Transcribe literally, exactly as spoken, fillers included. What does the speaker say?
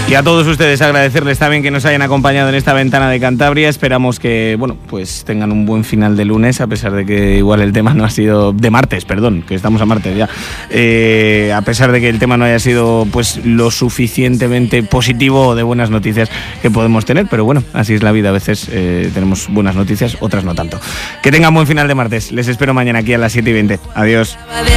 Y a todos ustedes agradecerles también que nos hayan acompañado en esta ventana de Cantabria. Esperamos que, bueno, pues tengan un buen final de lunes, a pesar de que igual el tema no ha sido... De martes, perdón, que estamos a martes ya. Eh, a pesar de que el tema no haya sido, pues, lo suficientemente positivo o de buenas noticias que podemos tener. Pero bueno, así es la vida. A veces eh, tenemos buenas noticias, otras no tanto. Que tengan buen final de martes. Les espero mañana aquí a las siete y veinte. Adiós.